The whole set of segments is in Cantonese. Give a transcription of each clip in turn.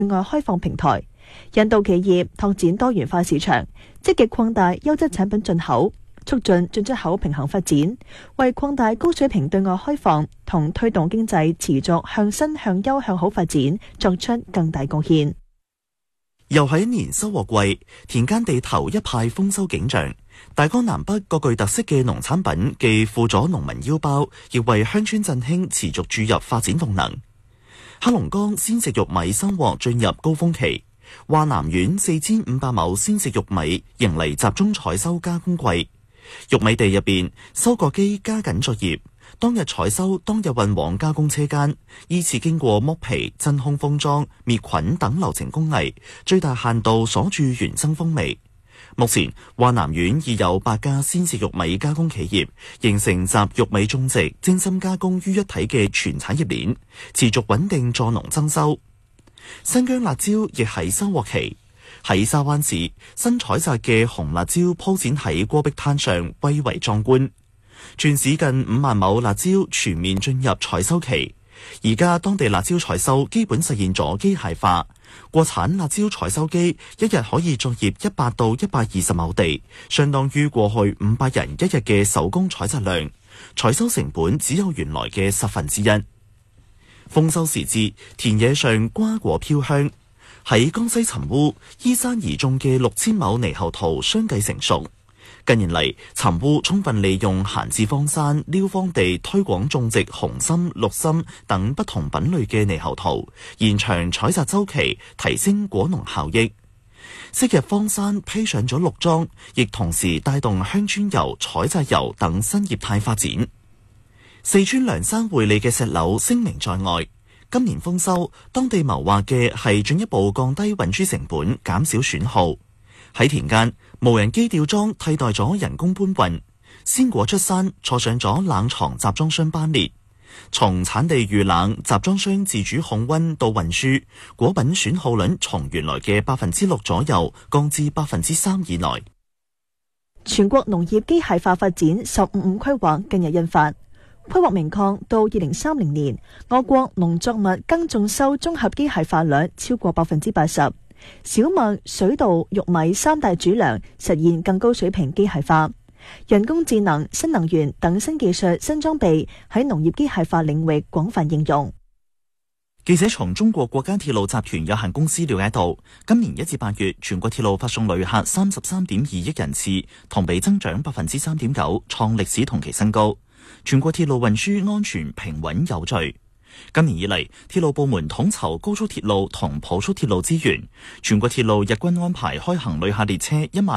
對外開放平台，引導企業拓展多元化市場，積極擴大優質產品進口，促進進出口平衡發展，為擴大高水平對外開放同推動經濟持續向新向優向好發展作出更大貢獻。 又喺年收穫季，田間地頭一派豐收景象。大江南北各具特色嘅農產品既富咗農民腰包，亦為鄉村振興持續注入發展動能。黑龍江鮮食玉米收穫進入高峰期，華南縣4500畝鮮食玉米迎嚟集中採收加工季。玉米地入邊，收割機加緊作業，當日採收，當日運往加工車間，依次經過剝皮、真空封裝、滅菌等流程工藝，最大限度鎖住原生風味。目前，華南縣已有8家鮮食玉米加工企業，形成集玉米種植、精心加工於一體嘅全產業鏈，持續穩定助農增收。新疆辣椒亦喺收穫期，喺沙灣市新採摘嘅紅辣椒鋪展喺戈壁灘上，蔚為壯觀。全市近5萬畝辣椒全面進入採收期，而家當地辣椒採收基本實現咗機械化。國產辣椒採收機一日可以作業100到120畝地，相當於過去500人一日嘅手工採摘量。採收成本只有原來嘅1/10。豐收時節，田野上瓜果飄香。喺江西尋烏，依山而種嘅6000畝獼猴桃相繼成熟。近年嚟，尋烏充分利用閒置荒山、撩荒地推廣種植紅心、綠心等不同品類嘅獼猴桃，延長採摘週期，提升果農效益。昔日荒山披上咗綠裝，亦同時帶動鄉村遊、採摘遊等新業態發展。四川涼山匯利嘅石榴聲名在外，今年豐收，當地謀劃嘅係進一步降低運輸成本，減少損耗。喺田間，無人機吊裝替代咗人工搬運，鮮果出山坐上咗冷藏集裝箱班列，從產地預冷、集裝箱自主控溫到運輸，果品損耗率從原來嘅6%左右降至3%以內。 全國農業機械化發展15規劃近日印發，規劃明確到2030年，我國農作物耕種收綜合機械化率超過80%。小麥、水稻、玉米3大主糧實現更高水平機械化，人工智能、新能源等新技術、新裝備喺農業機械化領域廣泛應用。 記者從中國國家鐵路集團有限公司了解到，今年1至8月，全國鐵路發送旅客33.2億人次，同比增長3.9%，創歷史同期新高。全國鐵路運輸安全平穩有序。今年以嚟，鐵路部門統籌高速鐵路同普速鐵路資源，全國鐵路日均安排開行旅客列車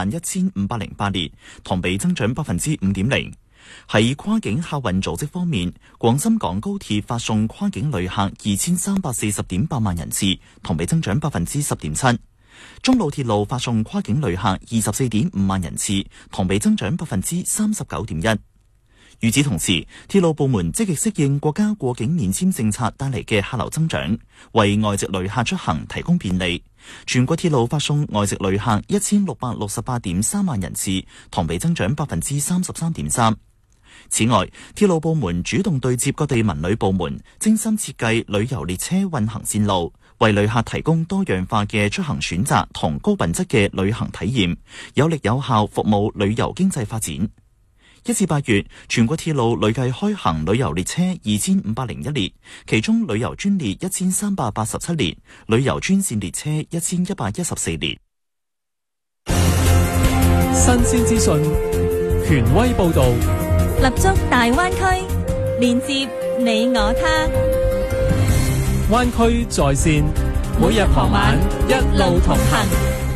11508列，同比增長5.0%。喺跨境客運組織方面，廣深港高鐵發送跨境旅客2340.8萬人次，同比增長10.7%。中路鐵路發送跨境旅客24.5萬人次，同比增長39.1%。與此同時，鐵路部門積極適應國家過境免簽政策帶嚟嘅客流增長，為外籍旅客出行提供便利。全國鐵路發送外籍旅客1668.3萬人次，同比增長33.3%。此外，鐵路部門主動對接各地文旅部門，精心設計旅遊列車運行線路，為旅客提供多樣化嘅出行選擇同高品質嘅旅行體驗，有力有效服務旅遊經濟發展。1至8月，全國鐵路累計開行旅遊列車2501列，其中旅遊專列1387列，旅遊專線列車1114列。 新鮮資訊，權威報導， 立足大灣區，連接你我他。 灣區在線，每日傍晚一路同行。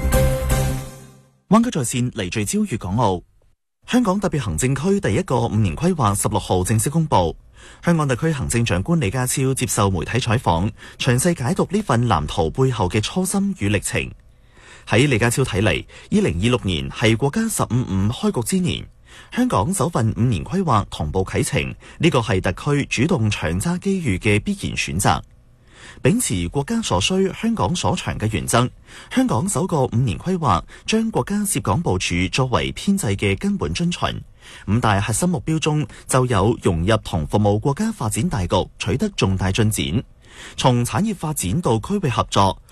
灣區在線嚟聚焦粵港澳。香港特別行政區第一個5年規劃16號正式公布。香港特區行政長官李家超接受媒體採訪，詳細解讀呢份藍圖背後嘅初心與歷程。喺李家超睇嚟，2026年係國家15.5開局之年，香港首份5年規劃同步啟程，呢個係特區主動搶揸機遇嘅必然選擇。秉持國家所需、香港所長嘅原則，香港首個5年規劃將國家涉港部署作為編制嘅根本遵循。5大核心目標中就有融入同服務國家發展大局取得重大進展，從產業發展到區域合作，